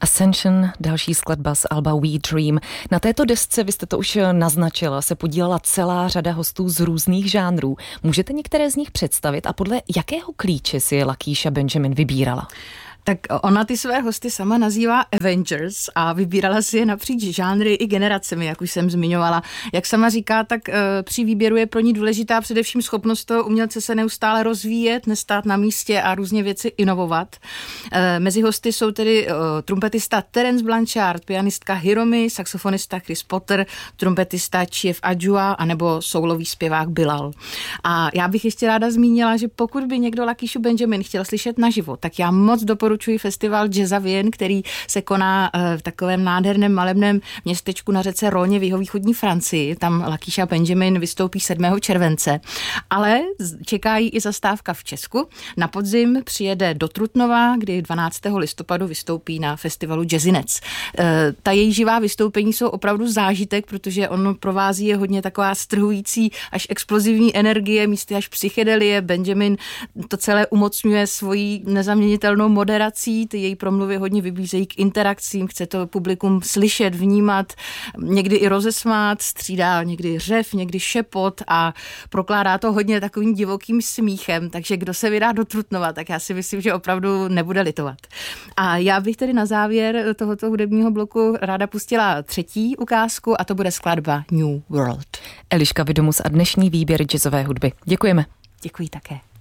Ascension, další skladba z alba We Dream. Na této desce, vy jste to už naznačila, se podílela celá řada hostů z různých žánrů. Můžete některé z nich představit a podle jakého klíče si je Lakíša Benjamin vybírala? Tak ona ty své hosty sama nazývá Avengers a vybírala si je napříč žánry i generacemi, jak už jsem zmiňovala. Jak sama říká, tak při výběru je pro ní důležitá především schopnost toho umělce se neustále rozvíjet, nestát na místě a různě věci inovovat. Mezi hosty jsou tedy trumpetista Terence Blanchard, pianistka Hiromi, saxofonista Chris Potter, trumpetista Chief Adjua anebo soulový zpěvák Bilal. A já bych ještě ráda zmínila, že pokud by někdo Lakíšu Benjamin chtěl slyšet naživo, tak já moc doporučuji festival Jazza Wien, který se koná v takovém nádherném malebném městečku na řece Rhône v jihovýchodní Francii. Tam Lakíša Benjamin vystoupí 7. července. Ale čeká jí i zastávka v Česku. Na podzim přijede do Trutnova, kdy 12. listopadu vystoupí na festivalu Jazzinec. Ta její živá vystoupení jsou opravdu zážitek, protože on provází je hodně taková strhující až explozivní energie, místy až psychedelie. Benjamin to celé umocňuje svojí nezaměnitelnou moderací, ty její promluvy hodně vybízejí k interakcím, chce to publikum slyšet, vnímat, někdy i rozesmát, střídá někdy řev, někdy šepot a prokládá to hodně takovým divokým smíchem, takže kdo se vydá do Trutnova, tak já si myslím, že opravdu nebude litovat. A já bych tedy na závěr tohoto hudebního bloku ráda pustila třetí ukázku a to bude skladba New World. Eliška Widomus a dnešní výběr jazzové hudby. Děkujeme. Děkuji také.